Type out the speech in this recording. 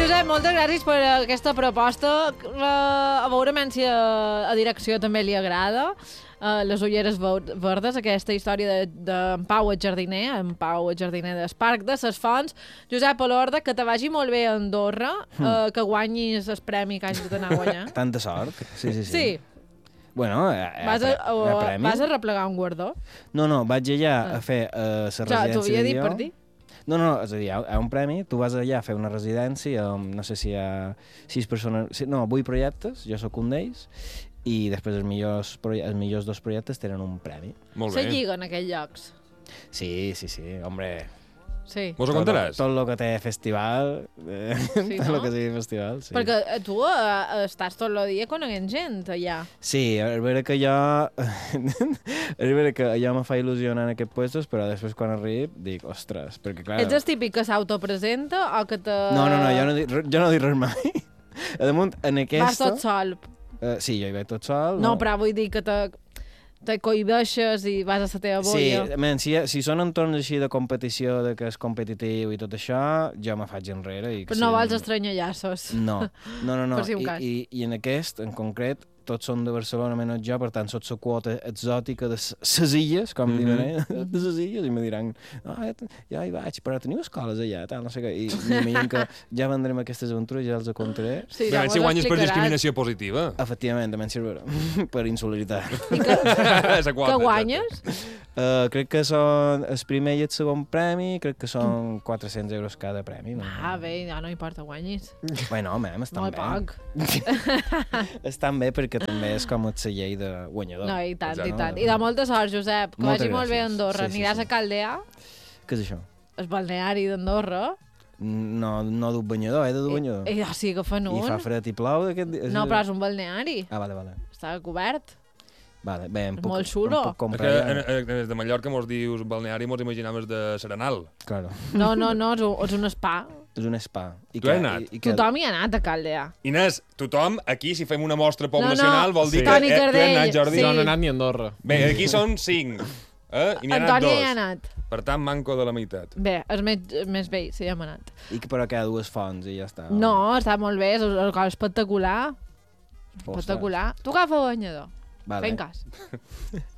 Josep, moltes gràcies per aquesta proposta. A veure si a direcció també li agrada. Les ulleres verdes, aquesta història d'en Pau el jardiner, d'Esparc de ses Fonts. Josep Alorda, que te vagi molt bé a Andorra, que guanyis el premi que hagis d'anar a guanyar. Tanta sort. Sí. Sí. Bueno, vas a replegar un guardó? No, vaig allà a fer la residència T'ho havia dit per dir? No, és a dir, hi ha un premi, tu vas allà a fer una residència, no sé si hi ha 6 persones, no, 8 projectes, jo sóc un d'ells, i després els millors 2 projectes tenen un premi. Molt bé. Se lliga en aquells llocs. Sí, hombre. Sí. Mos ho contaràs? Tot el que té festival, Sí, tot no? el que sigui festival, sí. Perquè tu estàs tot el dia coneguent gent allà. Sí, a veure que jo... me fa il·lusió anar en aquests puestos, però després quan arrib dic, ostres, perquè clar... Ets el típic que s'autopresenta o que te... No, jo no dic res mai. A damunt, en aquesta... Vas tot sol. Sí, jo hi vaig tot sol. No, però vull dir que te cohibeixes i vas a la teva bolla. Sí, si són entorns així de competició, de que és competitiu i tot això, jo me faig enrere. Però no vols estranyallassos. No. Per si un cas. I en aquest, en concret, tots són de Barcelona menys jo, per tant, sóc la quota exòtica de ses illes, com diuen, de ses illes, i me diran, ja hi vaig, però teniu escoles allà, tal, no sé què, i m'imagino que ja vendrem aquestes aventures, ja els ho contaré. Sí, ja si guanyes per discriminació positiva. Efectivament, també en servirà, per insolidaritat. Que guanyes? Crec que són el primer i el segon premi, crec que són 400 euros cada premi. Bé, ja no importa, guanyis. Bueno, home, estan bé. Molt poc. Estan bé perquè també és com la llei de guanyador. No, i tant. I de molta sort, Josep. Que vagi molt bé a Andorra. Aniràs a Caldea? Què és això? El balneari d'Andorra. No duc banyador, he de dur banyador. Sí, que fan un. I fa fred i plou d'aquest dia? No, però és un balneari. Vale. Està cobert. Vale, bé, molt xulo. Des de Mallorca mos dius balneari, mos imaginaves de Serenal. Claro. No, és un spa. És un spa. Tu has anat? Tothom hi ha anat a Caldea. Inés, tothom, aquí, si fem una mostra poblacional, vol dir que Toni tu has anat, Jordi? No he anat ni a Andorra. Bé, aquí són 5. I n'hi ha anat Antoni 2. hi ha anat. Per tant, manco de la meitat. Bé, és més vell, sí, ja hem anat. I que però queda 2 fonts i ja està. No, està molt bé, és espectacular. Espectacular. Tu agafa el banyador. Fem cas.